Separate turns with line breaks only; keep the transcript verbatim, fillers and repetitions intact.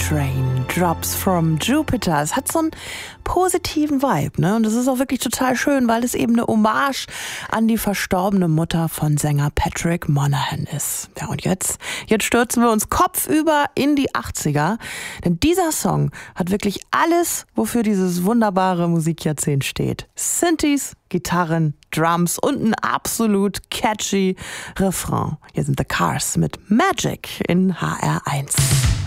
Rain Drops from Jupiter. Es hat so einen positiven Vibe, ne? Und es ist auch wirklich total schön, weil es eben eine Hommage an die verstorbene Mutter von Sänger Patrick Monahan ist. Ja, und jetzt, jetzt stürzen wir uns kopfüber in die achtziger, denn dieser Song hat wirklich alles, wofür dieses wunderbare Musikjahrzehnt steht. Synthes, Gitarren, Drums und ein absolut catchy Refrain. Hier sind The Cars mit Magic in H R eins.